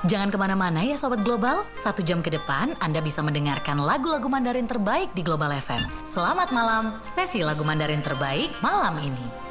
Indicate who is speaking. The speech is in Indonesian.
Speaker 1: Jangan kemana-mana ya Sobat Global. 1 jam ke depan Anda bisa mendengarkan lagu-lagu Mandarin terbaik di Global FM. Selamat malam, sesi lagu Mandarin terbaik malam ini.